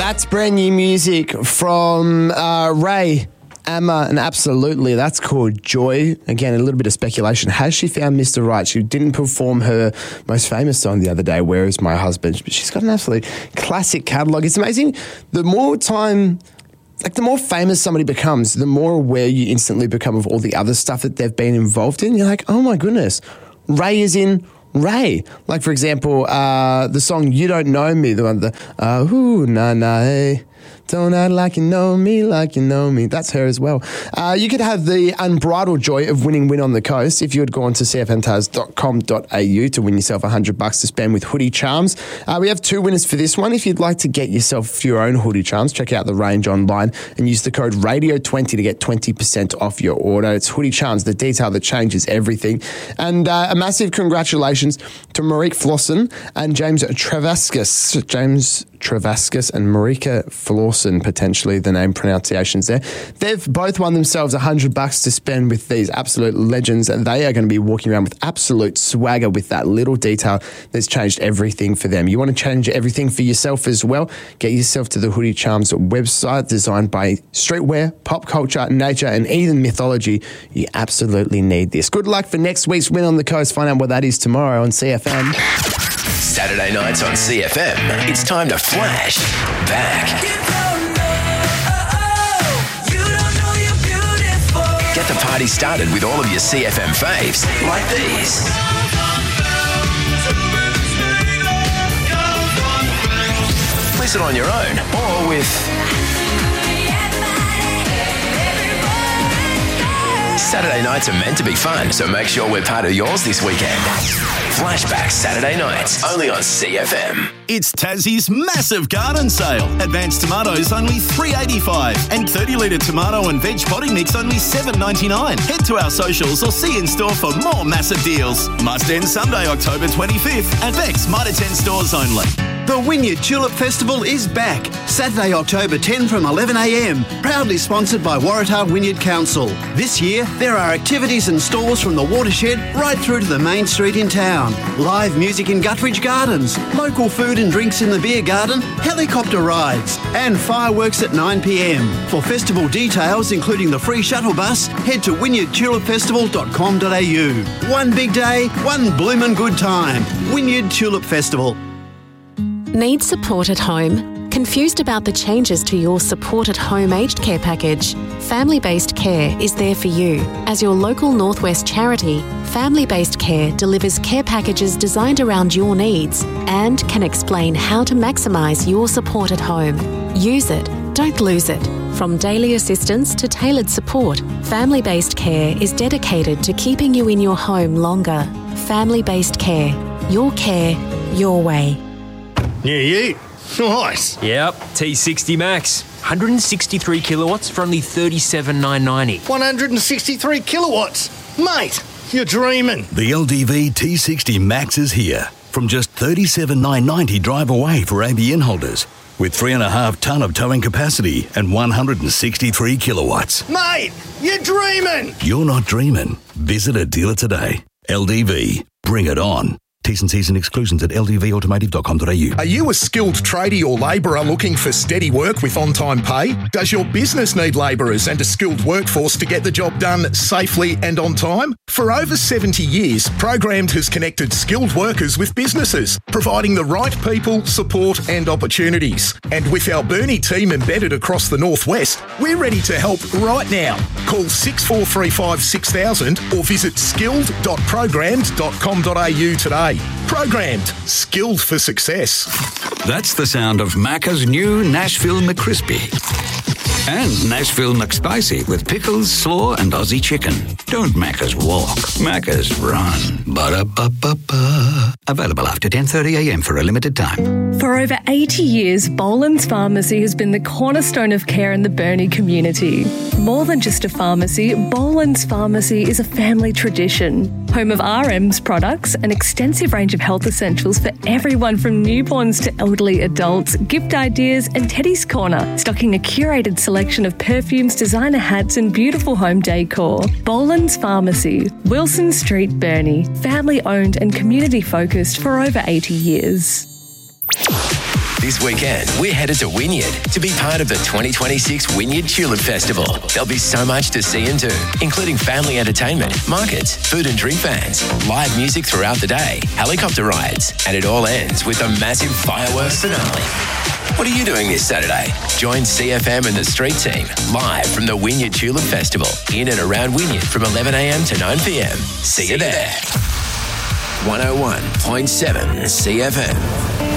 That's brand new music from Ray, Amma, and Absolutely. That's called Joy. Again, a little bit of speculation. Has she found Mr. Right? She didn't perform her most famous song the other day, Where Is My Husband? But she's got an absolute classic catalogue. It's amazing. The more famous somebody becomes, the more aware you instantly become of all the other stuff that they've been involved in. You're like, oh my goodness, Ray is in Ray. Like, for example, the song You Don't Know Me, the one, ooh, nah, nah, hey. Don't act like you know me, like you know me. That's her as well. You could have the unbridled joy of winning Win on the Coast if you had gone to cfmtaz.com.au to win yourself $100 to spend with Hoodie Charms. We have 2 winners for this one. If you'd like to get yourself your own Hoodie Charms, check out the range online and use the code RADIO20 to get 20% off your order. It's Hoodie Charms, the detail that changes everything. And a massive congratulations to Marique Flosson and James Travascus. James Travascus and Marika Flosson, potentially the name pronunciations there. They've both won themselves $100 to spend with these absolute legends, and they are going to be walking around with absolute swagger with that little detail that's changed everything for them. You want to change everything for yourself as well? Get yourself to the Hoodie Charms website, designed by streetwear, pop culture, nature, and even mythology. You absolutely need this. Good luck for next week's Win on the Coast. Find out what that is tomorrow on CFM. Saturday nights on CFM, it's time to flash back. Get the party started with all of your CFM faves, like these. Listen on your own or with Saturday nights are meant to be fun, so make sure we're part of yours this weekend. Flashback Saturday nights, only on CFM. It's Tassie's massive garden sale. Advanced tomatoes only $3.85 and 30-litre tomato and veg potting mix only $7.99. Head to our socials or see in store for more massive deals. Must end Sunday, October 25th at Beck's Mitre 10 stores only. The Wynyard Tulip Festival is back. Saturday, October 10 from 11am. Proudly sponsored by Waratah Wynyard Council. This year, there are activities and stalls from the watershed right through to the main street in town. Live music in Guthridge Gardens, local food and drinks in the beer garden, helicopter rides, and fireworks at 9pm. For festival details, including the free shuttle bus, head to wynyardtulipfestival.com.au. One big day, one bloomin' good time. Wynyard Tulip Festival. Need support at home? Confused about the changes to your Support at Home aged care package? Family Based Care is there for you. As your local Northwest charity, Family Based Care delivers care packages designed around your needs and can explain how to maximise your support at home. Use it, don't lose it. From daily assistance to tailored support, Family Based Care is dedicated to keeping you in your home longer. Family Based Care. Your care, your way. New Ute. Nice. Yep, T60 Max. 163 kilowatts for only $37,990. 163 kilowatts. Mate, you're dreaming. The LDV T60 Max is here. From just $37,990 drive away for ABN holders. With 3.5 tonne of towing capacity and 163 kilowatts. Mate, you're dreaming. You're not dreaming. Visit a dealer today. LDV. Bring it on. T's and C's and exclusions at ldvautomotive.com.au. Are you a skilled tradie or labourer looking for steady work with on-time pay? Does your business need labourers and a skilled workforce to get the job done safely and on time? For over 70 years, Programmed has connected skilled workers with businesses, providing the right people, support and opportunities. And with our Burnie team embedded across the Northwest, we're ready to help right now. Call 6435 6000 or visit skilled.programmed.com.au today. Programmed. Skilled for success. That's the sound of Macca's new Nashville McCrispy. And Nashville McSpicy with pickles, slaw and Aussie chicken. Don't Macca's walk. Macca's run. Ba-da-ba-ba-ba. Available after 10:30am for a limited time. For over 80 years, Boland's Pharmacy has been the cornerstone of care in the Burnie community. More than just a pharmacy, Boland's Pharmacy is a family tradition. Home of RM's products, an extensive range of health essentials for everyone from newborns to elderly adults, gift ideas and Teddy's Corner, stocking a curated selection of perfumes, designer hats and beautiful home decor. Boland's Pharmacy, Wilson Street, Burnie. Family owned and community focused for over 80 years. This weekend, we're headed to Wynyard to be part of the 2026 Wynyard Tulip Festival. There'll be so much to see and do, including family entertainment, markets, food and drink vans, live music throughout the day, helicopter rides, and it all ends with a massive fireworks finale. What are you doing this Saturday? Join CFM and the street team live from the Wynyard Tulip Festival in and around Wynyard from 11 a.m. to 9 p.m. See you there. 101.7 CFM.